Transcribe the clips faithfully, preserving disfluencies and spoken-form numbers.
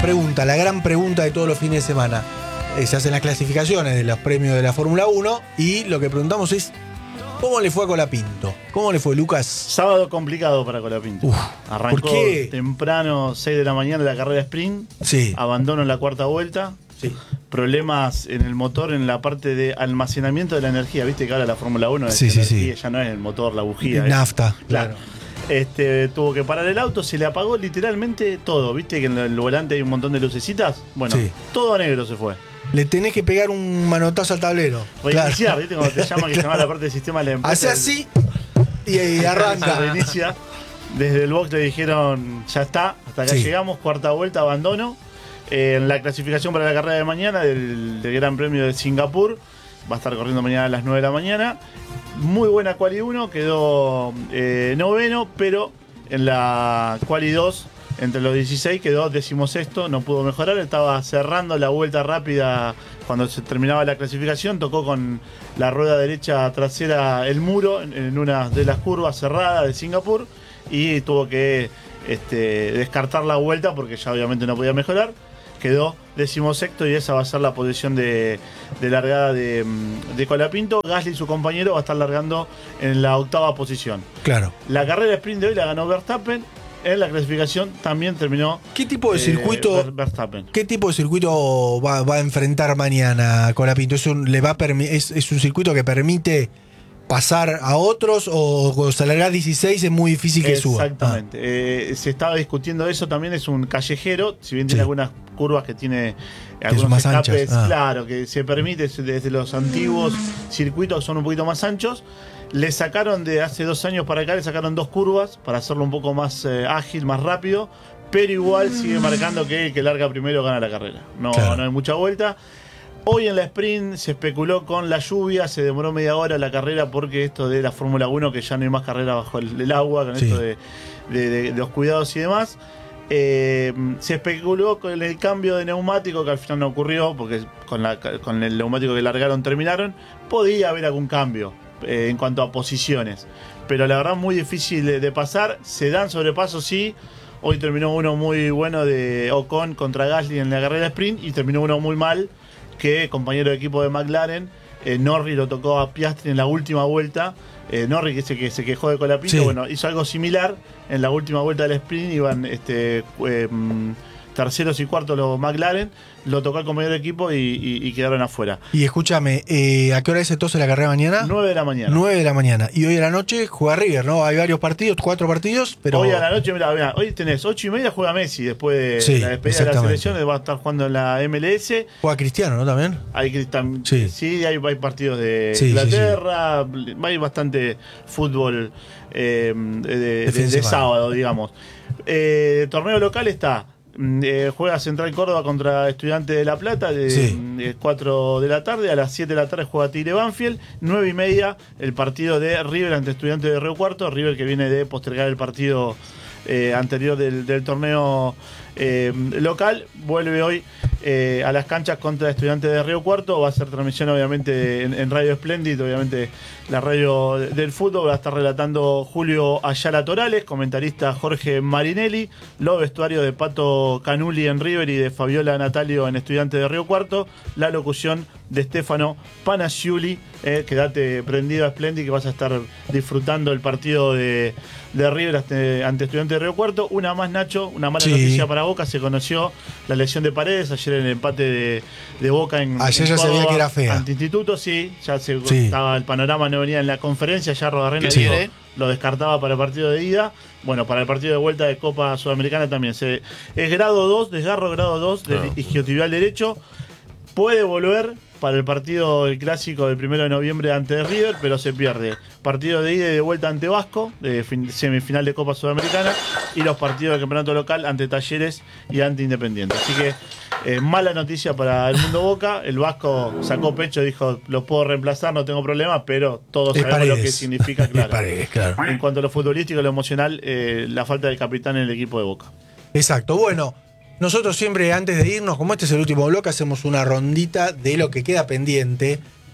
pregunta, la gran pregunta de todos los fines de semana. Eh, se hacen las clasificaciones de los premios de la Fórmula uno y lo que preguntamos es ¿cómo le fue a Colapinto? ¿Cómo le fue, Lucas? Sábado complicado para Colapinto. Uf, Arrancó ¿por qué? temprano, seis de la mañana, la carrera sprint. Sí. Abandono en la cuarta vuelta. Sí. Problemas en el motor, en la parte de almacenamiento de la energía. Viste que ahora la Fórmula uno sí, es sí, energía, sí. ya no es el motor, la bujía. Nafta, es, claro. Este, tuvo que parar el auto, se le apagó literalmente todo. Viste que en el volante hay un montón de lucecitas. Bueno, sí. todo a negro se fue. Le tenés que pegar un manotazo al tablero. Reiniciar, claro. ¿viste? Cuando te llaman que se llama la parte del sistema de la empresa. Hace así y, y arranca. Reinicia. Desde el box le dijeron, ya está, hasta acá sí. llegamos, cuarta vuelta, abandono. Eh, en la clasificación para la carrera de mañana del, del Gran Premio de Singapur, va a estar corriendo mañana a las nueve de la mañana. Muy buena quali uno, quedó eh, noveno, pero en la quali dos, entre los dieciséis, quedó decimosexto, no pudo mejorar. Estaba cerrando la vuelta rápida cuando se terminaba la clasificación, tocó con la rueda derecha trasera el muro en, en una de las curvas cerradas de Singapur y tuvo que este, descartar la vuelta porque ya obviamente no podía mejorar. Quedó decimosexto y esa va a ser la posición de, de largada de, de Colapinto. Gasly, su compañero, va a estar largando en la octava posición. Claro. La carrera sprint de hoy la ganó Verstappen. En la clasificación también terminó. ¿Qué tipo de circuito, eh, Verstappen. ¿qué tipo de circuito va, va a enfrentar mañana Colapinto? ¿Es un, le va a permi- es, ¿Es un circuito que permite pasar a otros o cuando se larga dieciséis es muy difícil que suba? Exactamente. Ah. Eh, se estaba discutiendo eso, también es un callejero, si bien tiene sí. algunas curvas que tiene que algunos más escapes, ah. claro, que se permite desde los antiguos circuitos que son un poquito más anchos. Le sacaron de hace dos años para acá, le sacaron dos curvas para hacerlo un poco más eh, ágil, más rápido, pero igual sigue marcando que el que larga primero gana la carrera. No, claro. no hay mucha vuelta. Hoy en la sprint se especuló con la lluvia, se demoró media hora la carrera porque esto de la Fórmula uno, que ya no hay más carrera bajo el, el agua, con sí. esto de, de, de, de los cuidados y demás. Eh, se especuló con el cambio de neumático, que al final no ocurrió, porque con, la, con el neumático que largaron terminaron. Podía haber algún cambio eh, en cuanto a posiciones, pero la verdad muy difícil de, de pasar. Se dan sobrepasos, sí. Hoy terminó uno muy bueno de Ocon contra Gasly en la carrera sprint y terminó uno muy mal, que compañero de equipo de McLaren, eh, Norris lo tocó a Piastri en la última vuelta. Eh, Norris, que se, que se quejó de Colapinto, sí. bueno, hizo algo similar en la última vuelta del sprint. Iban este, eh, terceros y cuartos los McLaren, lo tocó el compañero de equipo y, y, y quedaron afuera. Y escúchame, eh, ¿a qué hora es entonces la carrera mañana? nueve de la mañana. nueve de la mañana. Y hoy a la noche juega River, ¿no? Hay varios partidos, cuatro partidos, pero... Hoy a la noche, mira, mira hoy tenés ocho y media, juega Messi, después de sí, la despedida de la selección, va a estar jugando en la M L S. Juega Cristiano, ¿no? También. Hay, sí. sí, hay, hay partidos de sí, Inglaterra, sí, sí. hay bastante fútbol eh, de, de, de, de sábado, digamos. Eh, torneo local está... Eh, juega Central Córdoba contra Estudiantes de La Plata de sí. cuatro de la tarde. A las siete de la tarde juega Tigre Banfield. nueve y media el partido de River ante Estudiantes de Río Cuarto. River que viene de postergar el partido eh, anterior del, del torneo eh, local. Vuelve hoy eh, a las canchas contra Estudiantes de Río Cuarto. Va a ser transmisión obviamente en, en Radio Splendid, obviamente la radio del fútbol. Va a estar relatando Julio Ayala Torales, comentarista Jorge Marinelli, los vestuarios de Pato Canuli en River y de Fabiola Natalio en Estudiantes de Río Cuarto, la locución de Stefano Panasiuli. Eh, quédate prendido a Splendid que vas a estar disfrutando el partido de, de River ante, ante Estudiantes de Río Cuarto. Una más, Nacho, una mala sí. noticia para Boca. Se conoció la lesión de Paredes ayer en el empate de, de Boca en ayer en ya Córdoba, sabía que era fea ante Instituto, sí, ya se sí. estaba el panorama, no venía en la conferencia, ya Rodarrena sí. lo descartaba para el partido de ida. Bueno, para el partido de vuelta de Copa Sudamericana también. Se, es grado dos, desgarro grado dos del no. isquiotibial derecho. Puede volver para el partido el clásico del primero de noviembre ante River, pero se pierde. Partido de ida y de vuelta ante Vasco, de fin, semifinal de Copa Sudamericana, y los partidos del campeonato local ante Talleres y ante Independiente. Así que eh, mala noticia para el mundo Boca. El Vasco sacó pecho, dijo, los puedo reemplazar, no tengo problema, pero todos es sabemos Paredes. lo que significa, claro. Paredes, claro. En cuanto a lo futbolístico y lo emocional, eh, la falta del capitán en el equipo de Boca. Exacto, bueno. Nosotros siempre antes de irnos, como este es el último bloque, hacemos una rondita de lo que queda pendiente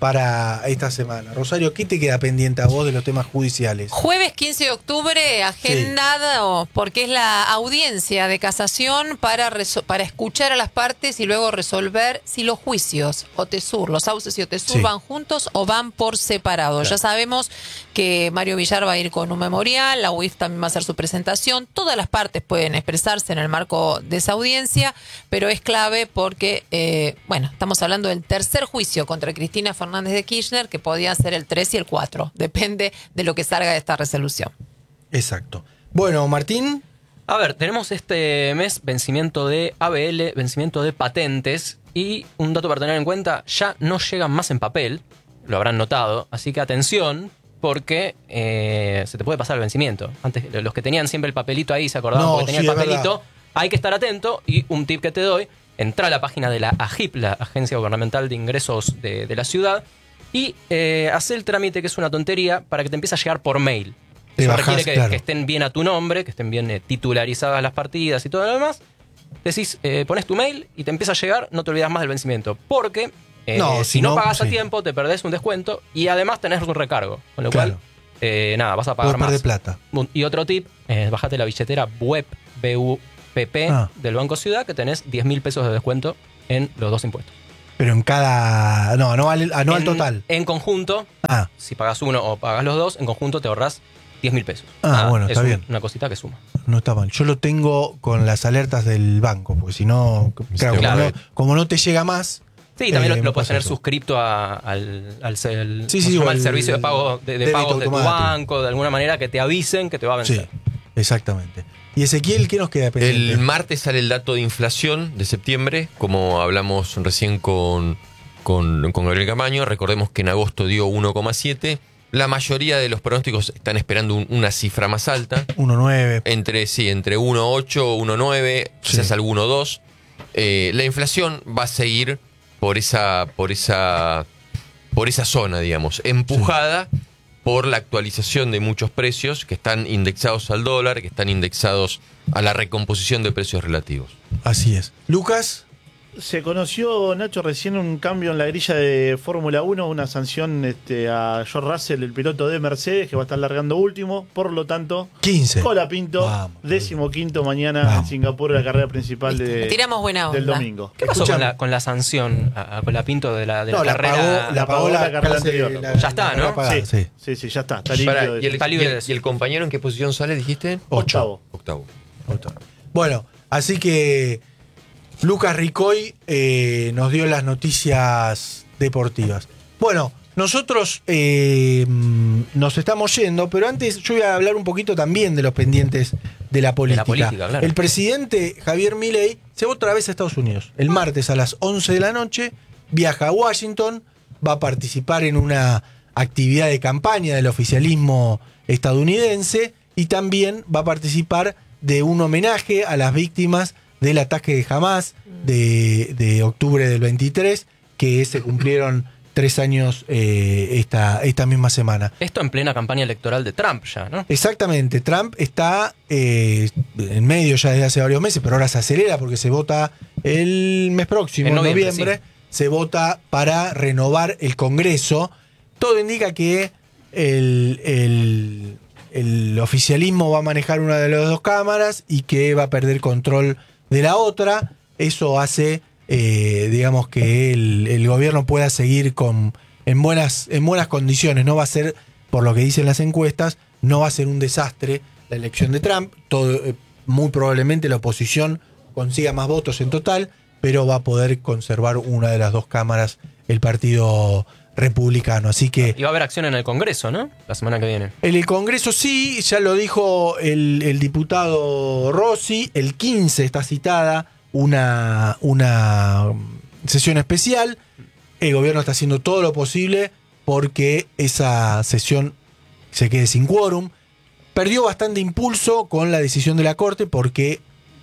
para esta semana. Rosario, ¿qué te queda pendiente a vos de los temas judiciales? Jueves quince de octubre, agendado, sí. porque es la audiencia de casación para, para escuchar a las partes y luego resolver si los juicios, OTESUR, los Sauces y OTESUR sí. van juntos o van por separado. Claro. Ya sabemos que Mario Villar va a ir con un memorial, la U I F también va a hacer su presentación, todas las partes pueden expresarse en el marco de esa audiencia, pero es clave porque, eh, bueno, estamos hablando del tercer juicio contra Cristina Fernández de Kirchner, que podía ser el tres y el cuatro. Depende de lo que salga de esta resolución. Exacto. Bueno, Martín. A ver, tenemos este mes vencimiento de A B L, vencimiento de patentes, y un dato para tener en cuenta, ya no llegan más en papel, lo habrán notado, así que atención, porque eh, se te puede pasar el vencimiento. Antes, los que tenían siempre el papelito ahí, se acordaban no, porque tenían sí, el papelito, hay que estar atento, y un tip que te doy, entra a la página de la AGIP, la Agencia Gubernamental de Ingresos de, de la ciudad, y eh, hace el trámite, que es una tontería, para que te empiece a llegar por mail. Te Eso bajás, requiere que, claro. que estén bien a tu nombre, que estén bien eh, titularizadas las partidas y todo lo demás. Decís, eh, pones tu mail y te empieza a llegar, no te olvidas más del vencimiento. Porque eh, no, si, si no, no pagas sí. a tiempo, te perdés un descuento y además tenés un recargo. Con lo claro. cual, eh, nada, vas a pagar Puedes más. perder plata. Y otro tip, eh, bájate la billetera W E P, B U P P ah. del Banco Ciudad, que tenés diez mil pesos de descuento en los dos impuestos. Pero en cada... No, no al, no al en, total. En conjunto, ah. si pagas uno o pagas los dos, en conjunto te ahorrás diez mil pesos. Ah, Nada, bueno, es está un, bien. Una cosita que suma. No está mal. Yo lo tengo con las alertas del banco, porque si no, claro, claro. Como, no como no te llega más... Sí, también eh, lo, lo puedes tener eso. suscripto a, al, al, al, sí, sí, al el, servicio de pago de, de pagos de tu banco, de alguna manera que te avisen que te va a vencer. Sí, exactamente. Y Ezequiel, ¿qué nos queda pendiente? El martes sale el dato de inflación de septiembre, como hablamos recién con, con, con Gabriel Camaño. Recordemos que en agosto dio uno coma siete. La mayoría de los pronósticos están esperando un, una cifra más alta. uno coma nueve. Entre, sí, entre uno coma ocho, uno coma nueve, sí. quizás alguno coma dos. Eh, la inflación va a seguir por esa, por esa, por esa zona, digamos, empujada sí. por la actualización de muchos precios que están indexados al dólar, que están indexados a la recomposición de precios relativos. Así es. Lucas. Se conoció, Nacho, recién un cambio en la grilla de Fórmula uno, una sanción este, a George Russell, el piloto de Mercedes, que va a estar largando último. Por lo tanto, quince. Colapinto, Vamos, décimo quinto mañana Vamos. en Singapur, la carrera principal de, Tiramos buena onda. del domingo. ¿Qué pasó con la, con la sanción a, a Colapinto de la, de no, la carrera? La pagó la, pagó la, la carrera anterior. La, ya está, ¿no? Pagada, sí, sí, sí, sí, ya está. Está libre. Para, ¿y, el, está libre y, el, ¿Y el compañero en qué posición sale, dijiste? Octavo. Octavo. Octavo. Bueno, así que Lucas Ricoy eh, nos dio las noticias deportivas. Bueno, nosotros eh, nos estamos yendo, pero antes yo voy a hablar un poquito también de los pendientes de la política. De la política, claro. El presidente Javier Milei se va otra vez a Estados Unidos. El martes a las once de la noche viaja a Washington, va a participar en una actividad de campaña del oficialismo estadounidense y también va a participar de un homenaje a las víctimas del ataque de Hamas de, de octubre del veintitrés, que se cumplieron tres años eh, esta, esta misma semana. Esto en plena campaña electoral de Trump ya, ¿no? Exactamente, Trump está eh, en medio ya desde hace varios meses, pero ahora se acelera porque se vota el mes próximo, en noviembre, noviembre sí. se vota para renovar el Congreso. Todo indica que el, el, el oficialismo va a manejar una de las dos cámaras y que va a perder control de la otra. Eso hace, eh, digamos, que el, el gobierno pueda seguir con, en, buenas, en buenas condiciones. No va a ser, por lo que dicen las encuestas, no va a ser un desastre la elección de Trump. Todo, eh, muy probablemente la oposición consiga más votos en total, pero va a poder conservar una de las dos cámaras el Partido Republicano. Así que... Y va a haber acción en el Congreso, ¿no? La semana que viene. En el Congreso sí, ya lo dijo el, el diputado Rossi, el quince está citada una, una sesión especial. El gobierno está haciendo todo lo posible porque esa sesión se quede sin quórum. Perdió bastante impulso con la decisión de la Corte porque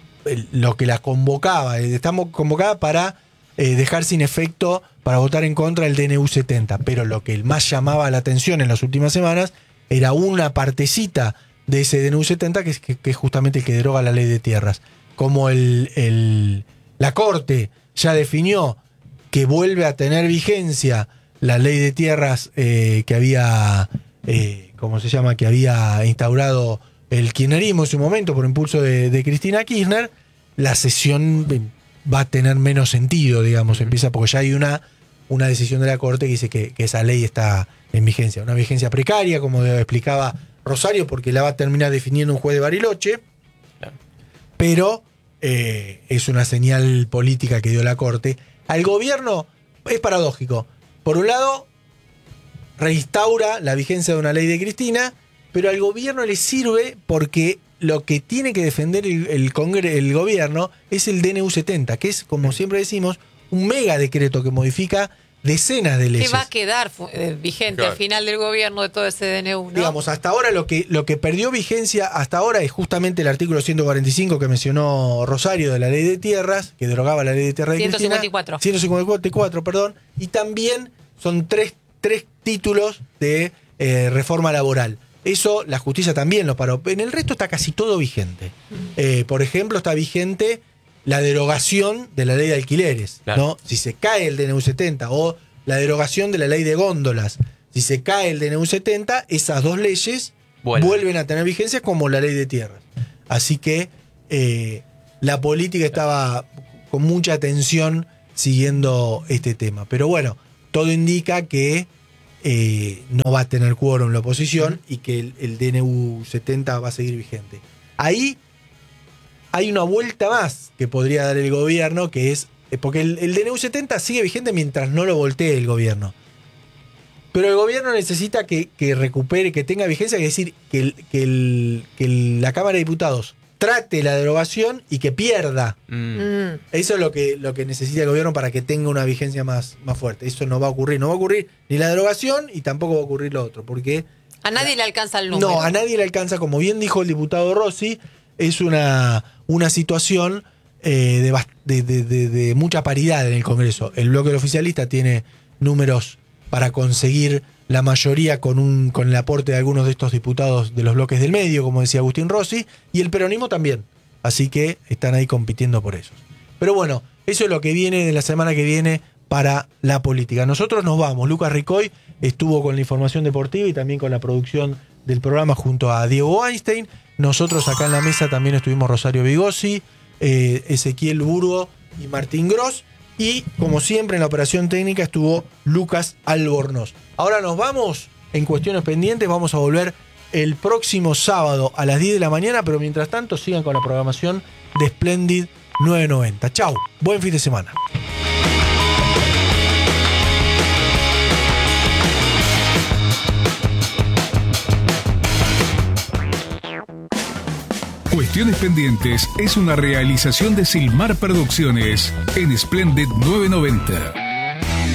lo que la convocaba, estamos convocada para eh, dejar sin efecto, para votar en contra del D N U setenta, pero lo que más llamaba la atención en las últimas semanas era una partecita de ese D N U setenta que es, que, que es justamente el que deroga la ley de tierras. Como el, el, la Corte ya definió que vuelve a tener vigencia la ley de tierras eh, que había, eh, ¿cómo se llama? Que había instaurado el kirchnerismo en su momento por impulso de, de Cristina Kirchner, la sesión va a tener menos sentido, digamos, empieza porque ya hay una, una decisión de la Corte que dice que, que esa ley está en vigencia. Una vigencia precaria, como explicaba Rosario, porque la va a terminar definiendo un juez de Bariloche, pero eh, es una señal política que dio la Corte. Al gobierno es paradójico. Por un lado, reinstaura la vigencia de una ley de Cristina, pero al gobierno le sirve porque lo que tiene que defender el, el, congre- el gobierno es el D N U setenta, que es, como siempre decimos, un mega decreto que modifica decenas de leyes. ¿Qué va a quedar eh, vigente Claro. al final del gobierno de todo ese D N U, ¿no? Digamos, hasta ahora lo que, lo que perdió vigencia hasta ahora es justamente el artículo ciento cuarenta y cinco que mencionó Rosario de la ley de tierras, que derogaba la ley de tierras de ciento cincuenta y Cristina. cuatro. ciento cincuenta y cuatro, perdón. Y también son tres, tres títulos de eh, reforma laboral. Eso la justicia también lo paró. En el resto está casi todo vigente. Eh, por ejemplo, está vigente la derogación de la ley de alquileres. Claro. ¿No? Si se cae el D N U setenta o la derogación de la ley de góndolas, si se cae el D N U setenta, esas dos leyes Vuelven. vuelven a tener vigencia como la ley de tierras. Así que eh, la política estaba con mucha atención siguiendo este tema. Pero bueno, todo indica que eh, no va a tener quórum la oposición y que el, el D N U setenta va a seguir vigente. Ahí hay una vuelta más que podría dar el gobierno, que es, eh, porque el, el D N U setenta sigue vigente mientras no lo voltee el gobierno. Pero el gobierno necesita que, que recupere, que tenga vigencia, es decir, que, el, que, el, que el- la Cámara de Diputados trate la derogación y que pierda. Mm. Mm. Eso es lo que, lo que necesita el gobierno para que tenga una vigencia más, más fuerte. Eso no va a ocurrir. No va a ocurrir ni la derogación y tampoco va a ocurrir lo otro. Porque A nadie le alcanza el número. no, a nadie le alcanza, como bien dijo el diputado Rossi, es una, una situación eh, de, bast- de, de- de- de mucha paridad en el Congreso. El bloque oficialista tiene números para conseguir la mayoría con, un, con el aporte de algunos de estos diputados de los bloques del medio, como decía Agustín Rossi, y el peronismo también. Así que están ahí compitiendo por eso. Pero bueno, eso es lo que viene de la semana que viene para la política. Nosotros nos vamos. Lucas Ricoy estuvo con la información deportiva y también con la producción del programa junto a Diego Weinstein. Nosotros acá en la mesa también estuvimos Rosario Vigossi, eh, Ezequiel Burgo y Martín Gross. Y como siempre en la operación técnica estuvo Lucas Albornoz. Ahora nos vamos en cuestiones pendientes. Vamos a volver el próximo sábado a las diez de la mañana. Pero mientras tanto sigan con la programación de Splendid novecientos noventa. Chau, buen fin de semana. Cuestiones Pendientes es una realización de Silmar Producciones en Splendid novecientos noventa.